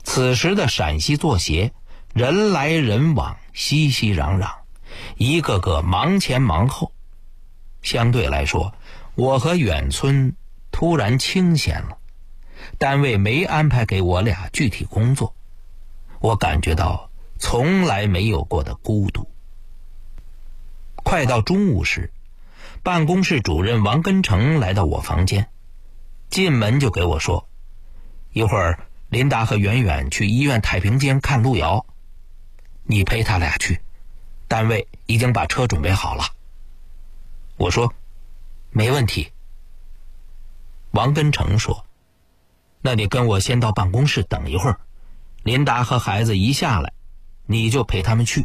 此时的陕西作协，人来人往，熙熙攘攘，一个个忙前忙后。相对来说，我和远村突然清闲了，单位没安排给我俩具体工作，我感觉到从来没有过的孤独。快到中午时，办公室主任王根成来到我房间，进门就给我说，一会儿林达和远远去医院太平间看路遥，你陪他俩去，单位已经把车准备好了。我说没问题。王根成说，那你跟我先到办公室等一会儿，林达和孩子一下来，你就陪他们去。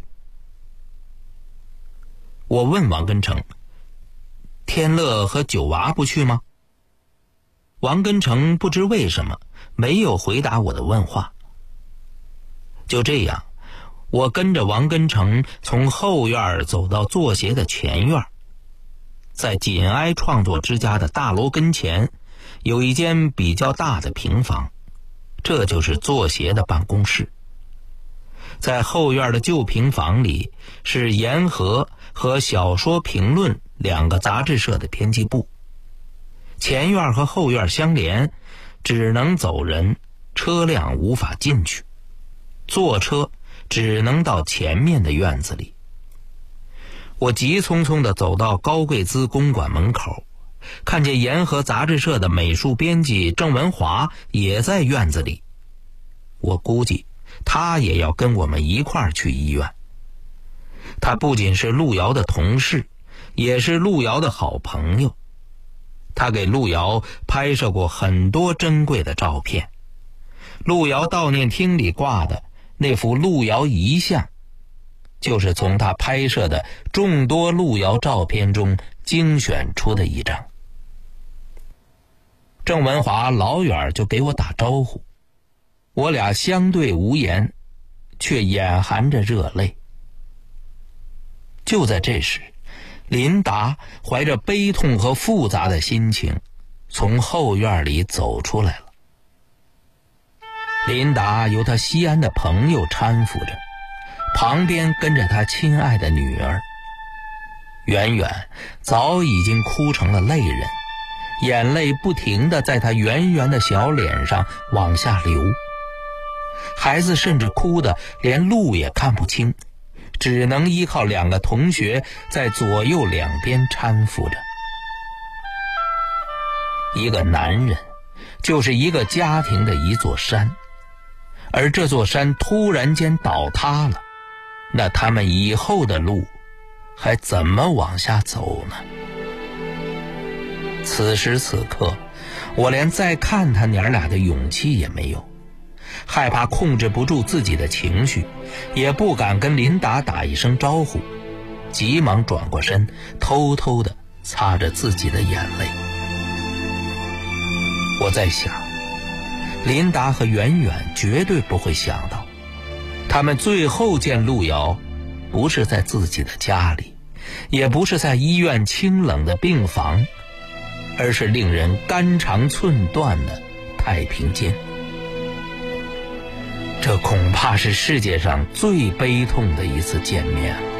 我问王根成，天乐和九娃不去吗？王根成不知为什么没有回答我的问话。就这样，我跟着王根成从后院走到作协的前院，在紧挨创作之家的大楼跟前有一间比较大的平房，这就是作协的办公室。在后院的旧平房里是言和和小说评论两个杂志社的编辑部，前院和后院相连，只能走人，车辆无法进去，坐车只能到前面的院子里。我急匆匆地走到高贵资公馆门口，看见言和杂志社的美术编辑郑文华也在院子里，我估计他也要跟我们一块儿去医院。他不仅是路遥的同事，也是路遥的好朋友，他给路遥拍摄过很多珍贵的照片。路遥悼念厅里挂的那幅路遥遗像，就是从他拍摄的众多路遥照片中精选出的一张。郑文华老远就给我打招呼，我俩相对无言，却眼含着热泪。就在这时，林达怀着悲痛和复杂的心情从后院里走出来了。林达由他西安的朋友搀扶着，旁边跟着他亲爱的女儿。远远早已经哭成了泪人，眼泪不停地在他圆圆的小脸上往下流。孩子甚至哭得连路也看不清，只能依靠两个同学在左右两边搀扶着。一个男人就是一个家庭的一座山，而这座山突然间倒塌了，那他们以后的路还怎么往下走呢？此时此刻，我连再看他娘俩的勇气也没有，害怕控制不住自己的情绪，也不敢跟林达打一声招呼，急忙转过身，偷偷地擦着自己的眼泪。我在想，林达和远远绝对不会想到，他们最后见路遥不是在自己的家里，也不是在医院清冷的病房，而是令人肝肠寸断的太平间。这恐怕是世界上最悲痛的一次见面了。